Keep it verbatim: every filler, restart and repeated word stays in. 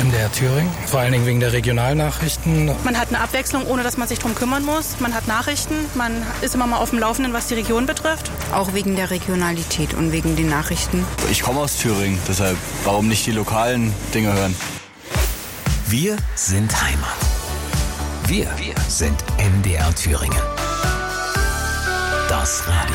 M D R Thüringen, vor allen Dingen wegen der Regionalnachrichten. Man hat eine Abwechslung, ohne dass man sich drum kümmern muss. Man hat Nachrichten, man ist immer mal auf dem Laufenden, was die Region betrifft. Auch wegen der Regionalität und wegen den Nachrichten. Ich komme aus Thüringen, deshalb warum nicht die lokalen Dinge hören? Wir sind Heimat. Wir, wir sind M D R Thüringen. Das Radio.